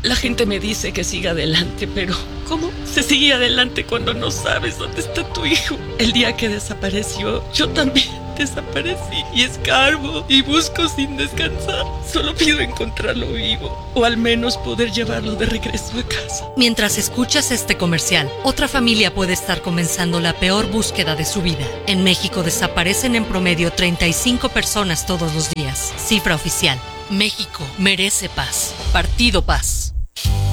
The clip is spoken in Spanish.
La gente me dice que siga adelante, pero ¿cómo se sigue adelante cuando no sabes dónde está tu hijo? El día que desapareció, yo también desaparecí y escarbo y busco sin descansar. Solo pido encontrarlo vivo o al menos poder llevarlo de regreso a casa. Mientras escuchas este comercial, otra familia puede estar comenzando la peor búsqueda de su vida. En México desaparecen en promedio 35 personas todos los días. Cifra oficial. México merece paz. Partido Paz.